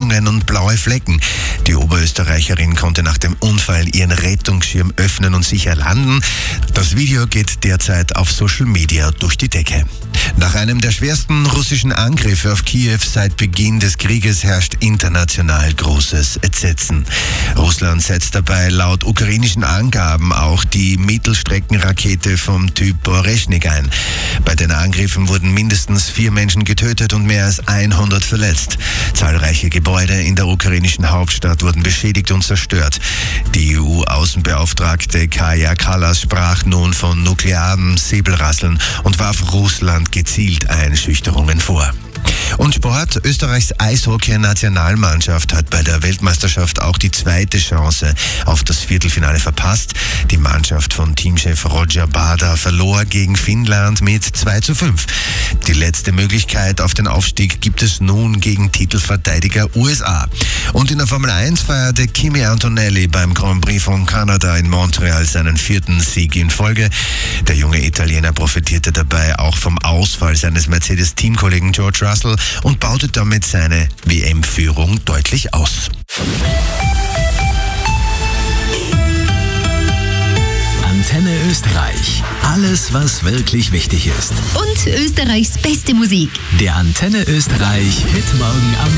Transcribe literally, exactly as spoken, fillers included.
Blutungen und blaue Flecken. Die Oberösterreicherin konnte nach dem Unfall ihren Rettungsschirm öffnen und sicher landen. Das Video geht derzeit auf Social Media durch die Decke. Nach einem der schwersten russischen Angriffe auf Kiew seit Beginn des Krieges herrscht international großes Entsetzen. Russland setzt dabei laut ukrainischen Angaben auch die Mittelstreckenrakete vom Typ Oreshnik ein. Bei den Angriffen wurden mindestens vier Menschen getötet und mehr als hundert verletzt. Zahlreiche Gebäude in der ukrainischen Hauptstadt wurden beschädigt und zerstört. Die E U-Außenbeauftragte Kaja Kallas sprach nun von nuklearem Säbelrasseln und warf Russland gezielt Einschüchterungen vor. Und Sport. Österreichs Eishockey-Nationalmannschaft hat bei der Weltmeisterschaft auch die zweite Chance auf das Viertelfinale verpasst. Die Mannschaft von Teamchef Roger Bada verlor gegen Finnland mit zwei zu fünf. Die letzte Möglichkeit auf den Aufstieg gibt es nun gegen Titelverteidiger U S A. Und in der Formel eins feierte Kimi Antonelli beim Grand Prix von Kanada in Montreal seinen vierten Sieg in Folge. Der junge Italiener profitierte dabei auch vom Ausfall seines Mercedes-Teamkollegen George Russell und baute damit seine W M-Führung deutlich aus. Antenne Österreich. Alles, was wirklich wichtig ist. Und Österreichs beste Musik. Der Antenne Österreich Hitmorgen am